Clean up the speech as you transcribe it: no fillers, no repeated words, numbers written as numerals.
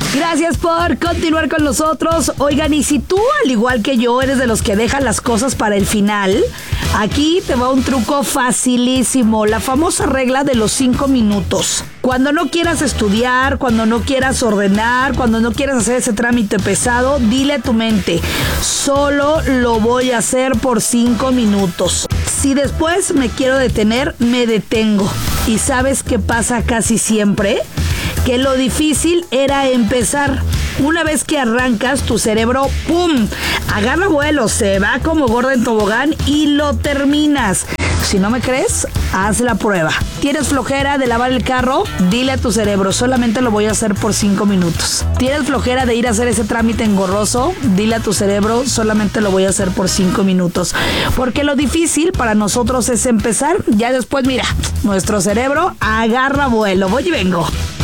Gracias por continuar con nosotros. Oigan, y si tú, al igual que yo, eres de los que dejan las cosas para el final, aquí te va un truco facilísimo. La famosa regla de los 5 minutos. Cuando no quieras estudiar, cuando no quieras ordenar, cuando no quieras hacer ese trámite pesado, dile a tu mente, solo lo voy a hacer por 5 minutos. Si después me quiero detener, me detengo. ¿Y sabes qué pasa casi siempre? Que lo difícil era empezar. Una vez que arrancas, tu cerebro, ¡pum!, agarra vuelo, se va como gorda en tobogán y lo terminas. Si no me crees, haz la prueba. ¿Tienes flojera de lavar el carro? Dile a tu cerebro, solamente lo voy a hacer por 5 minutos. ¿Tienes flojera de ir a hacer ese trámite engorroso? Dile a tu cerebro, solamente lo voy a hacer por 5 minutos. Porque lo difícil para nosotros es empezar. Ya después, mira, nuestro cerebro agarra vuelo. Voy y vengo.